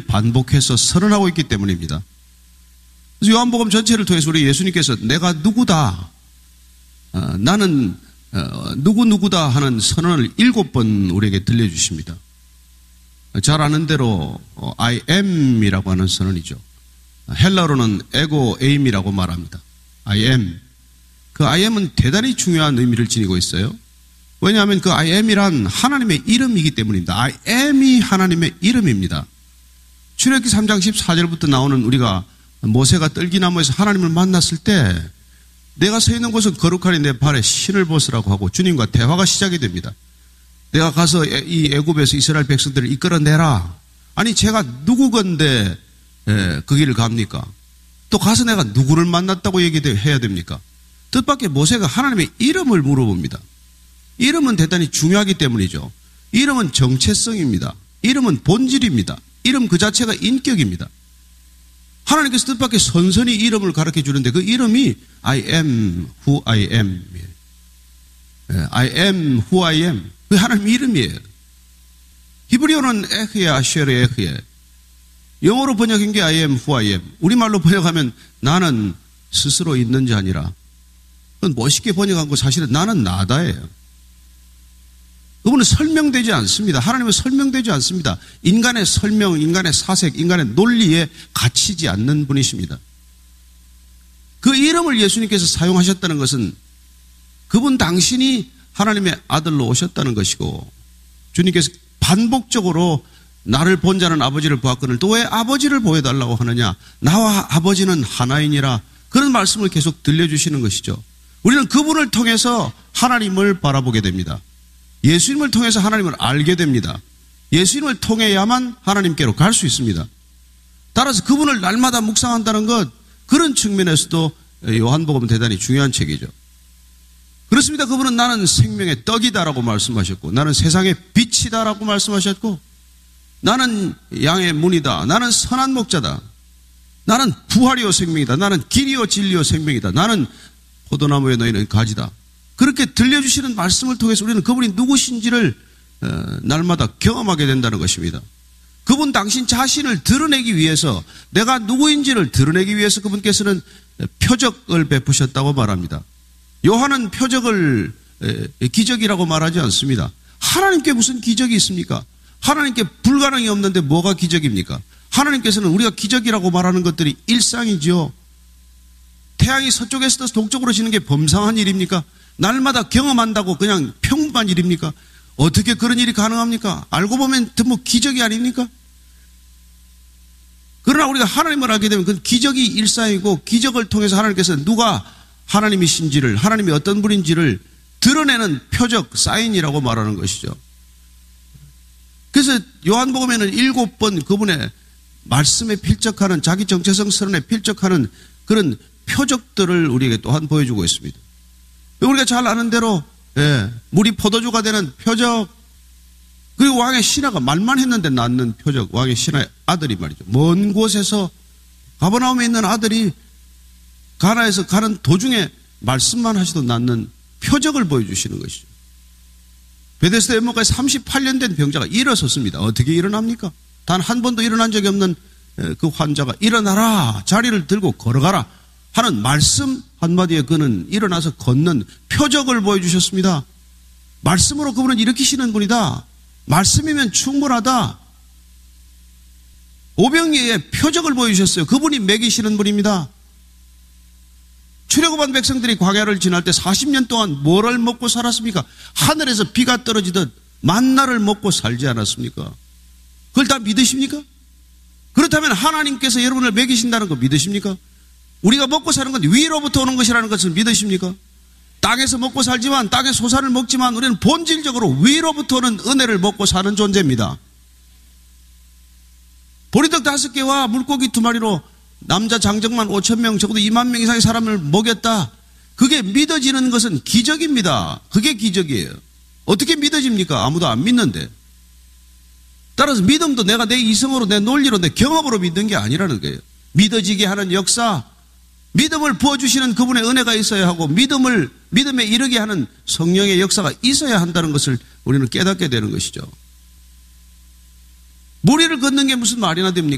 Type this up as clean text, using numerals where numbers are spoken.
반복해서 선언하고 있기 때문입니다. 그래서 요한복음 전체를 통해서 우리 예수님께서 내가 누구다, 나는 누구누구다 하는 선언을 7번 우리에게 들려주십니다. 잘 아는 대로 I am이라고 하는 선언이죠. 헬라어로는 에고 에임이라고 말합니다. I am. 그 I am은 대단히 중요한 의미를 지니고 있어요. 왜냐하면 그 I am이란 하나님의 이름이기 때문입니다. I am이 하나님의 이름입니다. 출애굽기 3장 14절부터 나오는 우리가 모세가 떨기나무에서 하나님을 만났을 때 내가 서 있는 곳은 거룩하니 내 발에 신을 벗으라고 하고 주님과 대화가 시작이 됩니다. 내가 가서 이 애굽에서 이스라엘 백성들을 이끌어내라. 아니 제가 누구건데 그 길을 갑니까? 또 가서 내가 누구를 만났다고 얘기해야 됩니까? 뜻밖의 모세가 하나님의 이름을 물어봅니다. 이름은 대단히 중요하기 때문이죠. 이름은 정체성입니다. 이름은 본질입니다. 이름 그 자체가 인격입니다. 하나님께서 뜻밖의 선선히 이름을 가르쳐 주는데 그 이름이 I am who I am. I am who I am. 그 하나님 이름이에요. 히브리어는 에흐에 아쉐르 에흐에. 영어로 번역한 게 I am who I am. 우리말로 번역하면 나는 스스로 있는 자 아니라. 그건 멋있게 번역한 거 사실은 나는 나다예요. 그분은 설명되지 않습니다. 하나님은 설명되지 않습니다. 인간의 설명, 인간의 사색, 인간의 논리에 갇히지 않는 분이십니다. 그 이름을 예수님께서 사용하셨다는 것은 그분 당신이 하나님의 아들로 오셨다는 것이고 주님께서 반복적으로 나를 본 자는 아버지를 보았거늘 또 왜 아버지를 보여달라고 하느냐. 나와 아버지는 하나이니라. 그런 말씀을 계속 들려주시는 것이죠. 우리는 그분을 통해서 하나님을 바라보게 됩니다. 예수님을 통해서 하나님을 알게 됩니다. 예수님을 통해야만 하나님께로 갈 수 있습니다. 따라서 그분을 날마다 묵상한다는 것, 그런 측면에서도 요한복음은 대단히 중요한 책이죠. 그렇습니다. 그분은 나는 생명의 떡이다라고 말씀하셨고, 나는 세상의 빛이다라고 말씀하셨고, 나는 양의 문이다, 나는 선한 목자다, 나는 부활이요 생명이다, 나는 길이요 진리요 생명이다, 나는 포도나무에 놓이는 가지다. 그렇게 들려주시는 말씀을 통해서 우리는 그분이 누구신지를 날마다 경험하게 된다는 것입니다. 그분 당신 자신을 드러내기 위해서, 내가 누구인지를 드러내기 위해서 그분께서는 표적을 베푸셨다고 말합니다. 요한은 표적을 기적이라고 말하지 않습니다. 하나님께 무슨 기적이 있습니까? 하나님께 불가능이 없는데 뭐가 기적입니까? 하나님께서는 우리가 기적이라고 말하는 것들이 일상이죠. 태양이 서쪽에서 동쪽으로 지는 게 범상한 일입니까? 날마다 경험한다고 그냥 평범한 일입니까? 어떻게 그런 일이 가능합니까? 알고 보면 뭐 기적이 아닙니까? 그러나 우리가 하나님을 알게 되면 그 기적이 일상이고, 기적을 통해서 하나님께서 누가 하나님이신지를, 하나님이 어떤 분인지를 드러내는 표적, 사인이라고 말하는 것이죠. 그래서 요한복음에는 7번 그분의 말씀에 필적하는, 자기 정체성 선언에 필적하는 그런 표적들을 우리에게 또한 보여주고 있습니다. 우리가 잘 아는 대로 물이 포도주가 되는 표적, 그리고 왕의 신하가 말만 했는데 낳는 표적, 왕의 신하의 아들이 말이죠. 먼 곳에서 가버나움에 있는 아들이 가나에서 가는 도중에 말씀만 하시도 낳는 표적을 보여주시는 것이죠. 베데스다 연못가에 38년 된 병자가 일어섰습니다. 어떻게 일어납니까? 단 한 번도 일어난 적이 없는 그 환자가 일어나라, 자리를 들고 걸어가라 하는 말씀 한마디에 그는 일어나서 걷는 표적을 보여주셨습니다. 말씀으로 그분은 일으키시는 분이다. 말씀이면 충분하다. 오병이의 표적을 보여주셨어요. 그분이 먹이시는 분입니다. 출애굽한 백성들이 광야를 지날 때 40년 동안 뭐를 먹고 살았습니까? 하늘에서 비가 떨어지듯 만나를 먹고 살지 않았습니까? 그걸 다 믿으십니까? 그렇다면 하나님께서 여러분을 먹이신다는 거 믿으십니까? 우리가 먹고 사는 건 위로부터 오는 것이라는 것을 믿으십니까? 땅에서 먹고 살지만, 땅의 소산을 먹지만 우리는 본질적으로 위로부터 오는 은혜를 먹고 사는 존재입니다. 보리떡 5개와 물고기 2마리로 남자 장정만 5,000명, 적어도 2만 명 이상의 사람을 먹였다. 그게 믿어지는 것은 기적입니다. 그게 기적이에요. 어떻게 믿어집니까? 아무도 안 믿는데. 따라서 믿음도 내가 내 이성으로, 내 논리로, 내 경험으로 믿는 게 아니라는 거예요. 믿어지게 하는 역사, 믿음을 부어주시는 그분의 은혜가 있어야 하고, 믿음에 이르게 하는 성령의 역사가 있어야 한다는 것을 우리는 깨닫게 되는 것이죠. 무리를 걷는 게 무슨 말이나 됩니까?